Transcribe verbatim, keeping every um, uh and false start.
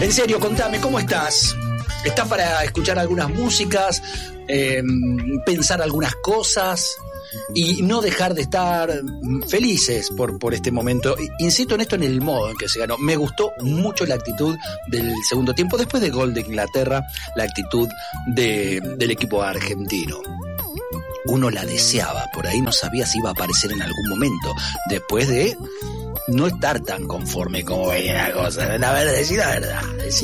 En serio, contame, ¿cómo estás? ¿Estás para escuchar algunas músicas, eh, pensar algunas cosas y no dejar de estar felices por, por este momento? Insisto en esto, en el modo en que se ganó. Me gustó mucho la actitud del segundo tiempo, después del gol de Inglaterra, la actitud de, del equipo argentino. Uno la deseaba, por ahí no sabía si iba a aparecer en algún momento, después de no estar tan conforme como venía la cosa. La verdad, decir la verdad, decir